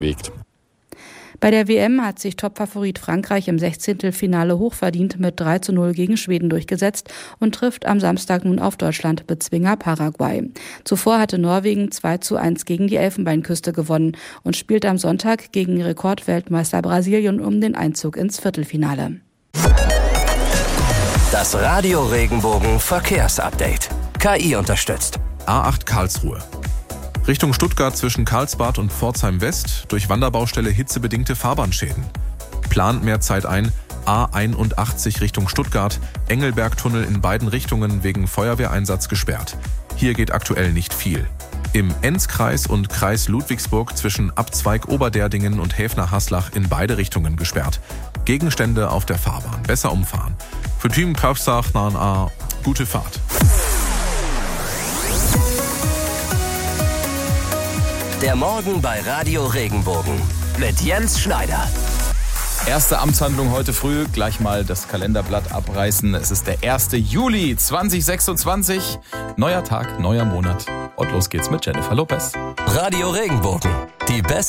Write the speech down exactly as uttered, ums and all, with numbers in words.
bewegt. Bei der W M hat sich Topfavorit Frankreich im Sechzehntelfinale hochverdient mit drei zu null gegen Schweden durchgesetzt und trifft am Samstag nun auf Deutschland-Bezwinger Paraguay. Zuvor hatte Norwegen zwei zu eins gegen die Elfenbeinküste gewonnen und spielt am Sonntag gegen Rekordweltmeister Brasilien um den Einzug ins Viertelfinale. Das Radio Regenbogen Verkehrsupdate. K I unterstützt. A acht Karlsruhe. Richtung Stuttgart zwischen Karlsbad und Pforzheim West durch Wanderbaustelle hitzebedingte Fahrbahnschäden. Plant mehr Zeit ein. A einundachtzig Richtung Stuttgart, Engelbergtunnel in beiden Richtungen wegen Feuerwehreinsatz gesperrt. Hier geht aktuell nicht viel. Im Enzkreis und Kreis Ludwigsburg zwischen Abzweig Oberderdingen und Häfner-Haslach in beide Richtungen gesperrt. Gegenstände auf der Fahrbahn. Besser umfahren. Für Team Kaufsach nahen A. Gute Fahrt. Der Morgen bei Radio Regenbogen mit Jens Schneider. Erste Amtshandlung heute früh, gleich mal das Kalenderblatt abreißen. Es ist der erste Juli zweitausendsechsundzwanzig. Neuer Tag, neuer Monat. Und los geht's mit Jennifer Lopez. Radio Regenbogen, die beste